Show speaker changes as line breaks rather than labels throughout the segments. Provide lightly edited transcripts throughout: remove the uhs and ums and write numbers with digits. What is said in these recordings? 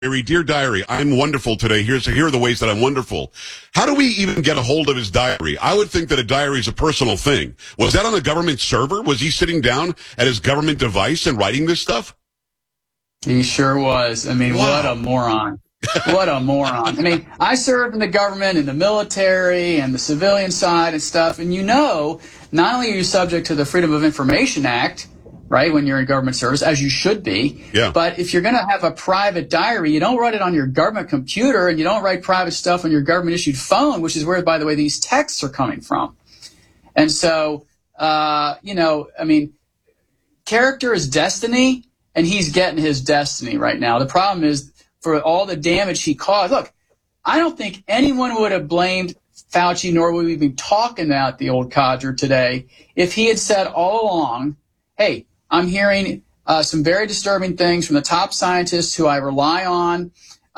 Dear diary, I'm wonderful today. Here are the ways that I'm wonderful. How do we even get a hold of his diary? I would think that a diary is a personal thing. Was that on a government server? Was he sitting down at his government device and writing this stuff?
He sure was. I mean, wow. What a moron. What a moron. I mean, I served in the government, in the military, and the civilian side and stuff, and not only are you subject to the Freedom of Information Act, right, when you're in government service, as you should be.
Yeah.
But if you're going to have a private diary, you don't write it on your government computer, and you don't write private stuff on your government-issued phone, which is where, by the way, these texts are coming from. And so, character is destiny, and he's getting his destiny right now. The problem is, for all the damage he caused, look, I don't think anyone would have blamed Fauci, nor would we be talking about the old codger today, if he had said all along, hey, I'm hearing some very disturbing things from the top scientists who I rely on.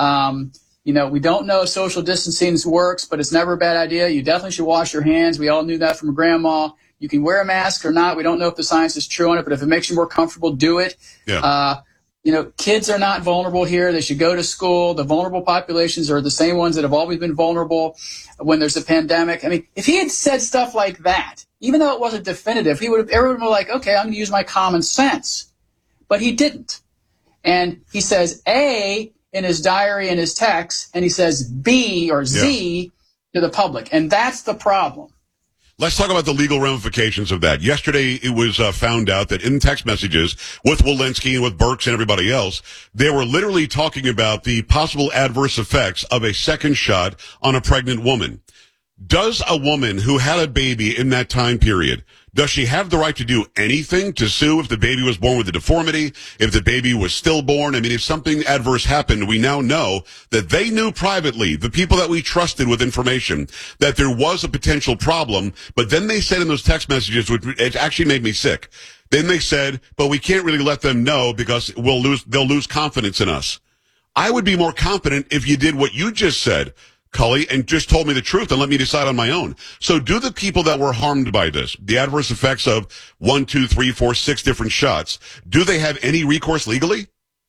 We don't know if social distancing works, but it's never a bad idea. You definitely should wash your hands. We all knew that from grandma. You can wear a mask or not. We don't know if the science is true on it, but if it makes you more comfortable, do it.
Yeah.
Kids are not vulnerable here. They should go to school. The vulnerable populations are the same ones that have always been vulnerable when there's a pandemic. I mean, if he had said stuff like that, even though it wasn't definitive, everyone would be like, okay, I'm going to use my common sense. But he didn't. And he says A in his diary and his text, and he says B or Z to the public. And that's the problem.
Let's talk about the legal ramifications of that. Yesterday, it was found out that in text messages with Walensky and with Birx and everybody else, they were literally talking about the possible adverse effects of a second shot on a pregnant woman. Does a woman who had a baby in that time period, does she have the right to do anything to sue if the baby was born with a deformity, if the baby was stillborn? I mean, if something adverse happened, we now know that they knew privately, the people that we trusted with information, that there was a potential problem, but then they said in those text messages, which it actually made me sick, then they said, but we can't really let them know because they'll lose confidence in us. I would be more confident if you did what you just said, Cully, and just told me the truth and let me decide on my own. So do the people that were harmed by this, the adverse effects of 1, 2, 3, 4, 6 different shots, do they have any recourse legally?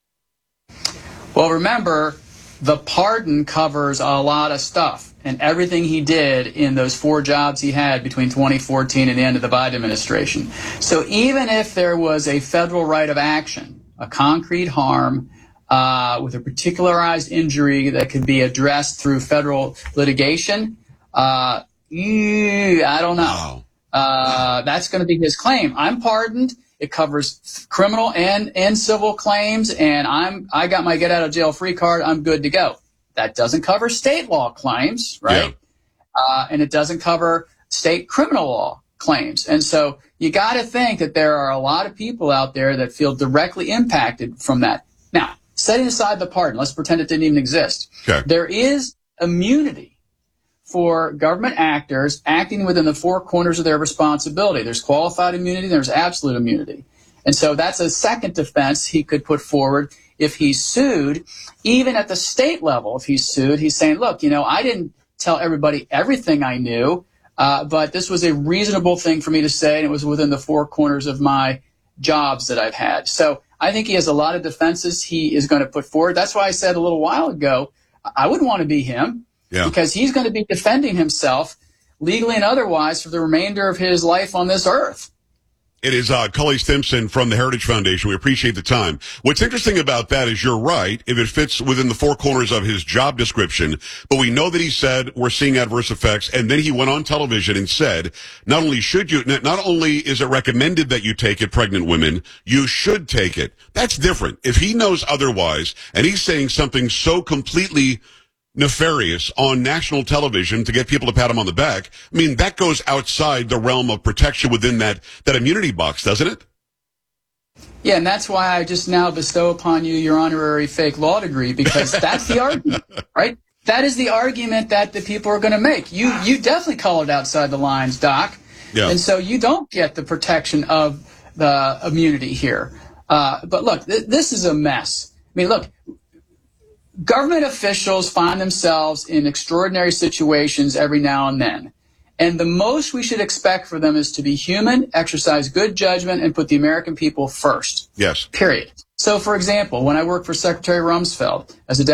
Well, remember, the pardon covers a lot of stuff, and everything he did in those 4 jobs he had between 2014 and the end of the Biden administration. So even if there was a federal right of action, a concrete harm, with a particularized injury that could be addressed through federal litigation, I don't know.
Wow.
That's going to be his claim. I'm pardoned. It covers criminal and civil claims, and I got my get out of jail free card. I'm good to go. That doesn't cover state law claims, right? Yeah. And it doesn't cover state criminal law claims. And so you got to think that there are a lot of people out there that feel directly impacted from that. Now, setting aside the pardon, let's pretend it didn't even exist.
Okay.
There is immunity for government actors acting within the 4 corners of their responsibility. There's qualified immunity, there's absolute immunity. And so that's a second defense he could put forward if he's sued. Even at the state level, if he's sued, he's saying, look, I didn't tell everybody everything I knew, but this was a reasonable thing for me to say, and it was within the 4 corners of my jobs that I've had. So I think he has a lot of defenses he is going to put forward. That's why I said a little while ago, I wouldn't want to be him because he's going to be defending himself legally and otherwise for the remainder of his life on this earth.
It is Cully Stimson from the Heritage Foundation. We appreciate the time. What's interesting about that is you're right, if it fits within the 4 corners of his job description, but we know that he said we're seeing adverse effects, and then he went on television and said, not only is it recommended that you take it, pregnant women, you should take it. That's different. If he knows otherwise, and he's saying something so completely nefarious on national television to get people to pat him on the back, I mean, that goes outside the realm of protection within that immunity box, doesn't it?
Yeah, and that's why I just now bestow upon you your honorary fake law degree, because that's the argument, right? That is the argument that the people are going to make. You definitely colored outside the lines, Doc.
Yeah.
And so you don't get the protection of the immunity here. But look, this is a mess. I mean, look, government officials find themselves in extraordinary situations every now and then. And the most we should expect for them is to be human, exercise good judgment, and put the American people first.
Yes.
Period. So, for example, when I worked for Secretary Rumsfeld as a